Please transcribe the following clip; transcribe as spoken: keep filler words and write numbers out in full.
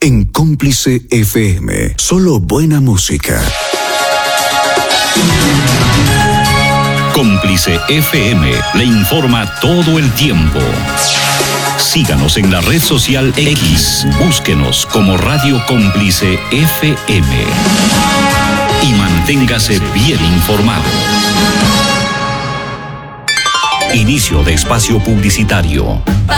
en Cómplice F M. Solo buena música. Cómplice F M le informa todo el tiempo. Síganos en la red social X. Búsquenos como Radio Cómplice F M. Y manténgase bien informado. Inicio de espacio publicitario.